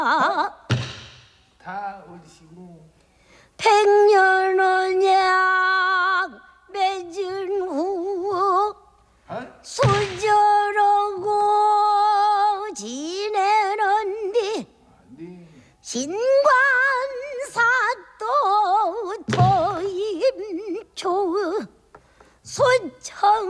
다 옳으시고 백년 언약 맺은 후 수저러고 지내는디 네. 신과